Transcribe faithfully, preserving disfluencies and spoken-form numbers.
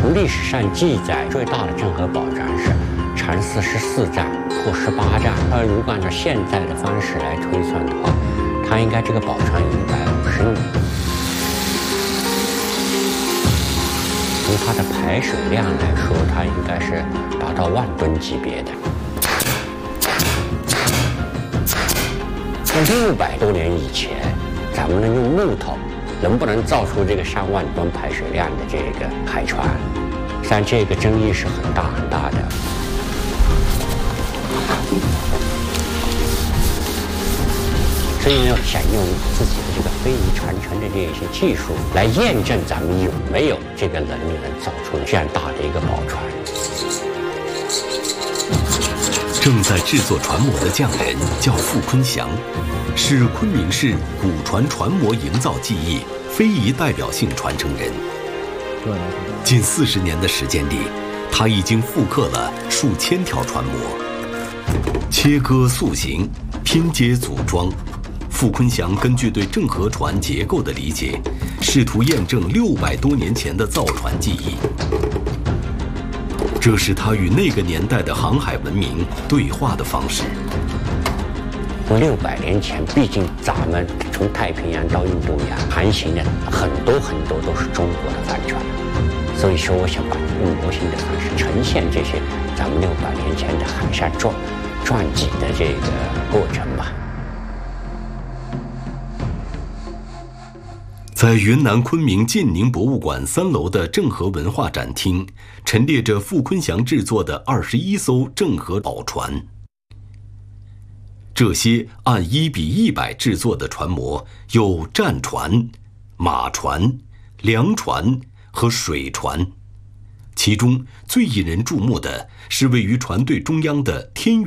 从历史上记载，最大的郑和宝船是长四十四丈，破十八丈。呃，如果按照现在的方式来推算的话，它应该这个宝船有一百五十米。从它的排水量来说，它应该是达到万吨级别的。在六百多年以前，咱们能用木头，能不能造出这个上万吨排水量的这个海船？实际上，这个争议是很大很大的。所以呢，想用自己的这个非遗传承的这一些技术来验证咱们有没有这个能力能造出这样大的一个宝船。 正在制作船模的匠人叫傅坤祥，是昆明市古船船模营造技艺非遗代表性传承人。近四十年的时间里，他已经复刻了数千条船模，切割塑形，拼接组装。傅坤祥根据对郑和船结构的理解，试图验证六百多年前的造船技艺。这是他与那个年代的航海文明对话的方式。 六百年前，毕竟咱们从太平洋到印度洋航行的很多很多都是中国的帆船，所以说我想把用模型的方式呈现这些咱们六百年前的海上传传记的这个过程吧。 在云南昆明晋宁博物馆三楼的郑和文化展厅，陈列着傅坤祥制作的二十一艘郑和宝船。这些按一比一百制作的船模有战船、马船、粮船和水船，其中最引人注目的是位于船队中央的天元